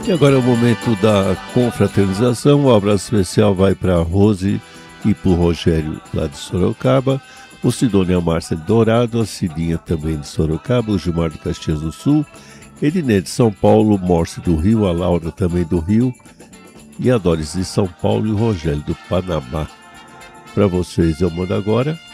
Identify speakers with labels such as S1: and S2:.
S1: E agora é o momento da confraternização. Um abraço especial vai para a Rose e para o Rogério, lá de Sorocaba. O Sidônia, a Márcia de Dourado, a Cidinha também de Sorocaba, o Gilmar de Caxias do Sul, Edinê de São Paulo, Morse do Rio, a Laura também do Rio, e a Doris de São Paulo e o Rogério do Panamá. Para vocês eu mando agora